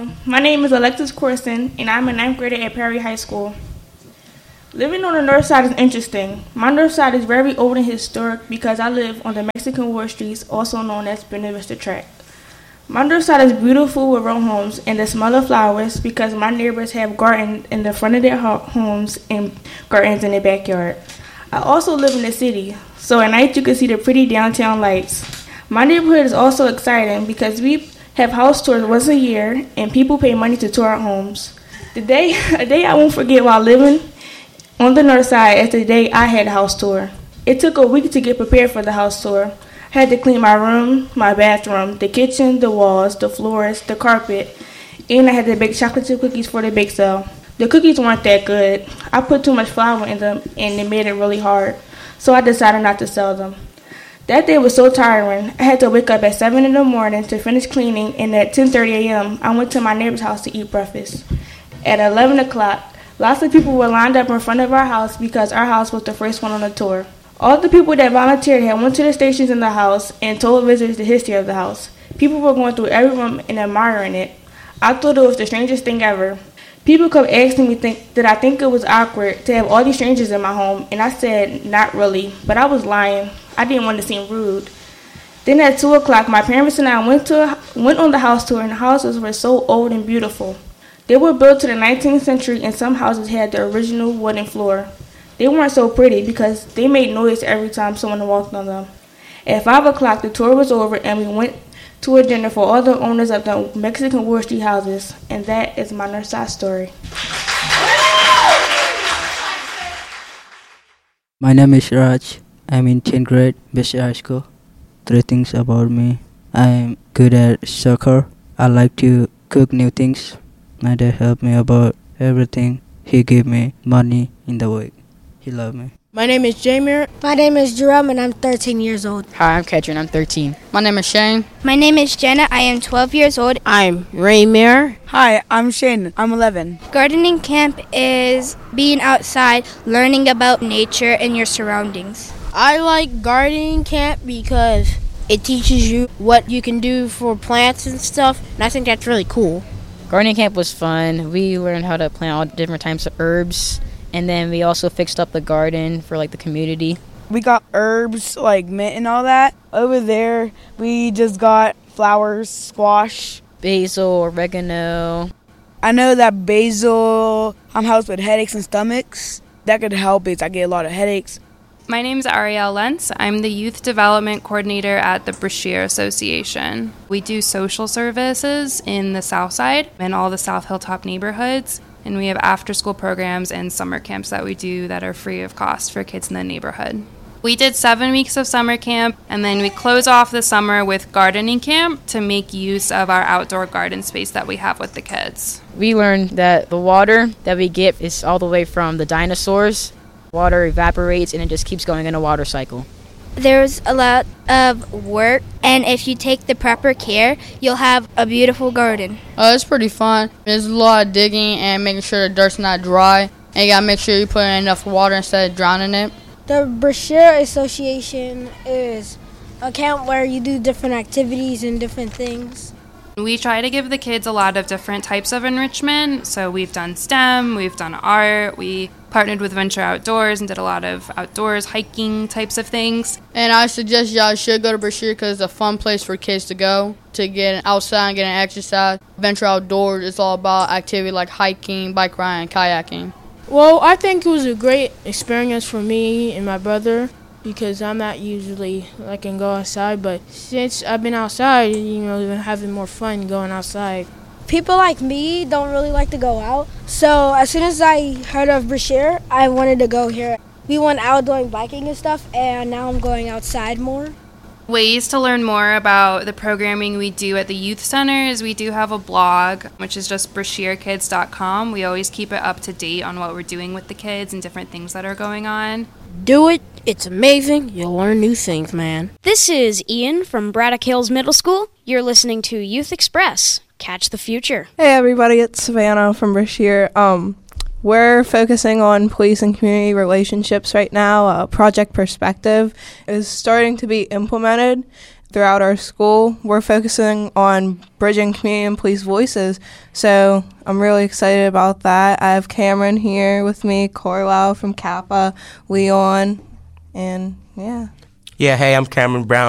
My name is Alexis Corson, and I'm a ninth grader at Perry High School. Living on the north side is interesting. My north side is very old and historic because I live on the Mexican War streets, also known as Buena Vista Tract. My north side is beautiful with row homes and the smell of flowers because my neighbors have gardens in the front of their homes and gardens in their backyard. I also live in the city, so at night you can see the pretty downtown lights. My neighborhood is also exciting because we have house tours once a year and people pay money to tour our homes. A day I won't forget while living on the north side is the day I had a house tour. It took a week to get prepared for the house tour. I had to clean my room, my bathroom, the kitchen, the walls, the floors, the carpet, and I had to bake chocolate chip cookies for the bake sale. The cookies weren't that good. I put too much flour in them and it made it really hard, so I decided not to sell them. That day was so tiring. I had to wake up at 7 in the morning to finish cleaning, and at 10:30 a.m. I went to my neighbor's house to eat breakfast. At 11 o'clock, lots of people were lined up in front of our house because our house was the first one on the tour. All the people that volunteered had went to the stations in the house and told visitors the history of the house. People were going through every room and admiring it. I thought it was the strangest thing ever. People kept asking me did I think it was awkward to have all these strangers in my home, and I said not really, but I was lying. I didn't want to seem rude. Then at 2 o'clock, my parents and I went on the house tour, and the houses were so old and beautiful. They were built to the 19th century, and some houses had the original wooden floor. They weren't so pretty because they made noise every time someone walked on them. At 5 o'clock, the tour was over, and we went to a dinner for all the owners of the Mexican Wall Street houses, and that is my north side story. My name is Raj. I'm in 10th grade, Bishop High School. 3 things about me. I'm good at soccer. I like to cook new things. My dad helped me about everything. He gave me money in the week. He loved me. My name is Jamer. My name is Jerome, and I'm 13 years old. Hi, I'm Ketrin. I'm 13. My name is Shane. My name is Jenna. I am 12 years old. I'm Raymere. Hi, I'm Shane. I'm 11. Gardening camp is being outside, learning about nature and your surroundings. I like gardening camp because it teaches you what you can do for plants and stuff, and I think that's really cool. Gardening camp was fun. We learned how to plant all different types of herbs, and then we also fixed up the garden for the community. We got herbs like mint and all that. Over there, we just got flowers, squash, basil, oregano. I know that basil helps with headaches and stomachs. That could help because I get a lot of headaches. My name is Ariel Lentz. I'm the Youth Development Coordinator at the Brashear Association. We do social services in the South Side and all the South Hilltop neighborhoods, and we have after-school programs and summer camps that we do that are free of cost for kids in the neighborhood. We did 7 weeks of summer camp, and then we close off the summer with gardening camp to make use of our outdoor garden space that we have with the kids. We learned that the water that we get is all the way from the dinosaurs. Water evaporates and it just keeps going in a water cycle. There's a lot of work, and if you take the proper care, you'll have a beautiful garden. It's pretty fun. There's a lot of digging and making sure the dirt's not dry. And you gotta make sure you put in enough water instead of drowning it. The Brashear Association is a camp where you do different activities and different things. We try to give the kids a lot of different types of enrichment. So we've done STEM, we've done art, we partnered with Venture Outdoors and did a lot of outdoors hiking types of things. And I suggest y'all should go to Brashear because it's a fun place for kids to go to get outside and get an exercise. Venture Outdoors is all about activity like hiking, bike riding, kayaking. Well, I think it was a great experience for me and my brother because I'm not usually can go outside, but since I've been outside, been having more fun going outside. People like me don't really like to go out, so as soon as I heard of Brashear, I wanted to go here. We went out doing biking and stuff, and now I'm going outside more. Ways to learn more about the programming we do at the youth center is we do have a blog, which is just brashearkids.com. We always keep it up to date on what we're doing with the kids and different things that are going on. Do it. It's amazing. You'll learn new things, man. This is Ian from Braddock Hills Middle School. You're listening to Youth Express. Catch the future. Hey everybody, it's Savannah from Brashear. We're focusing on police and community relationships right now. Project Perspective is starting to be implemented. throughout our school, we're focusing on bridging community and police voices. So I'm really excited about that. I have Cameron here with me, Carlisle from Kappa, Leon, and yeah. Yeah, hey, I'm Cameron Brown